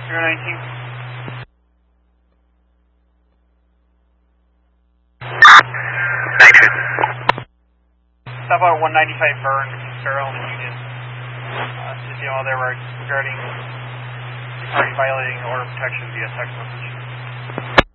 019. Thanks. Stop out 195 Burn, Farrell and Union. City all there regarding violating order protection via text message.